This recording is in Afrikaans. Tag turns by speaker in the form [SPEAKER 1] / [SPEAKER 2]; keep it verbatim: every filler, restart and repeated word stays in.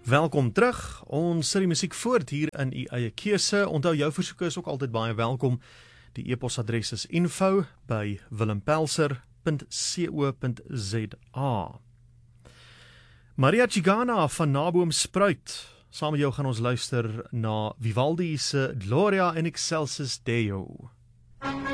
[SPEAKER 1] Welkom terug, ons sit die musiek voort hier in u eie keuse. Onthou, jou versoeke is ook altyd baie welkom. Die e-posadres is info by willempelser punt co punt za. Maria Chigana van Naboom Spruit, saam met jou gaan ons luister na Vivaldi se Gloria in Excelsis Deo.